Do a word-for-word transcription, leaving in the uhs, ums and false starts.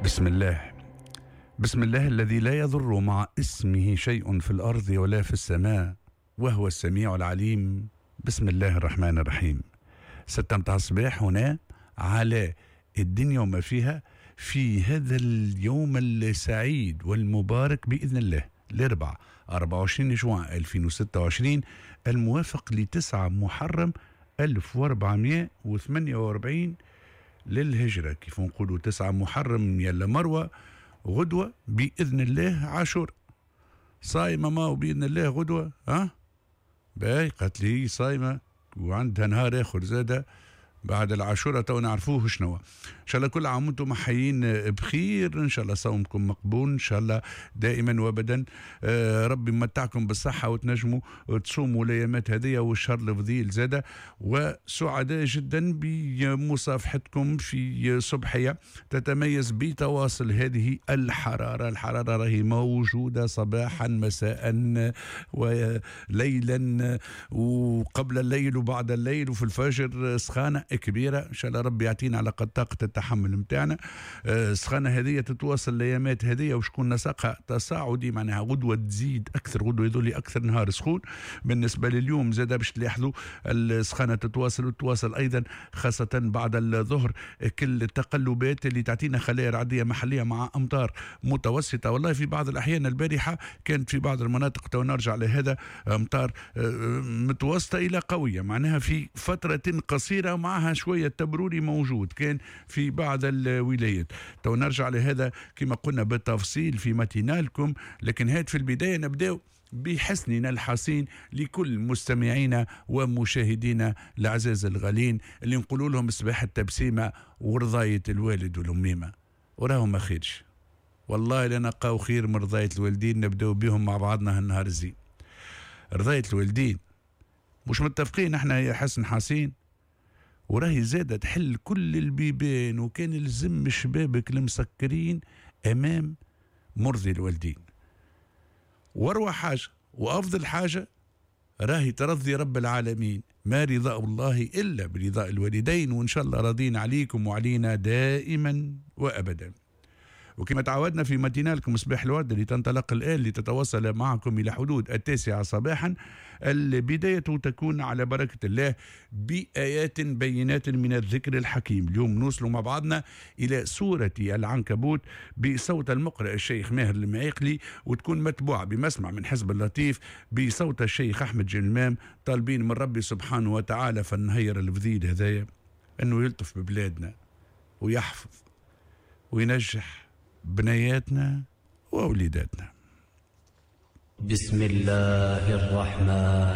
بسم الله. بسم الله الذي لا يضر مع اسمه شيء في الأرض ولا في السماء وهو السميع العليم. بسم الله الرحمن الرحيم. ستة متاع الصباح هنا على الدنيا وما فيها في هذا اليوم السعيد والمبارك بإذن الله، الأربعاء أربعة وعشرين جوان ألفين وستة وعشرين الموافق لتسعة محرم ألف وأربعمائة وثمانية وأربعين للهجرة. كيف نقولوا تسعة محرم يلا مروة غدوة بإذن الله عاشور صايمة ما وبإذن الله غدوة ها باي قالت لي صايمة وعندها نهار آخر زادة بعد العاشورة تو نعرفوه شنو. ان شاء الله كل عام وانتم محيين بخير، ان شاء الله صومكم مقبول ان شاء الله دائما وابدا. آه ربي يمتعكم بالصحة وتنجموا تصوموا الايامات هذه والشهر الفضيل زادة، وسعداء جدا بمصافحتكم في صبحية تتميز بتواصل هذه الحرارة. الحرارة راهي موجودة صباحا مساء وليلا وقبل الليل وبعد الليل وفي الفجر سخانة كبيرة. ان شاء الله ربي يعطينا على قد طاقة التحمل متاعنا. أه سخانة هذه تتواصل الايامات هذه وشكون نسقها تصاعدي، معناها غدوة تزيد اكثر، غدوة يظل اكثر نهار سخون بالنسبة لليوم زاد باش تلاحظوا السخانة تتواصل وتتواصل ايضا خاصة بعد الظهر. كل التقلبات اللي تعطينا خلايا رعدية محلية مع امطار متوسطة. والله في بعض الاحيان البارحة كانت في بعض المناطق تو نرجع لهذا امطار متوسطة الى قوية، معناها في فترة قصيرة معها شوية تبروري موجود كان في بعض الولايات. تو نرجع لهذا كما قلنا بالتفصيل في ماتينالكم، لكن هاد في البداية نبدأ بحسننا الحسين لكل مستمعينا ومشاهدينا العزاز الغالين اللي نقولوا لهم صباح التبسيمة ورضاية الوالد والأميمة وراهم ما خيرش. والله لنا قاو خير من رضاية الوالدين، نبدأ بهم مع بعضنا هالنهار الزين. رضاية الوالدين مش متفقين احنا يا حسن حسين، وراهي زادة تحل كل البيبان وكان لزم شبابك المسكرين امام مرضي الوالدين. واروع حاجة وافضل حاجة راهي ترضي رب العالمين، ما رضاء الله الا برضاء الوالدين، وان شاء الله راضين عليكم وعلينا دائما وابدا. وكما تعودنا في ماتينالكم مصباح الورد اللي تنطلق الآن لتتواصل معكم إلى حدود التاسعة صباحا، البداية تكون على بركة الله بآيات بينات من الذكر الحكيم. اليوم نوصل مع بعضنا إلى سورة العنكبوت بصوت المقرئ الشيخ ماهر المعيقلي، وتكون متبوعة بمسمع من حزب اللطيف بصوت الشيخ أحمد جلمام. طالبين من ربي سبحانه وتعالى فالنهير الفضيل هذايا أنه يلطف ببلادنا ويحفظ وينجح بنياتنا وأوليداتنا. بسم الله الرحمن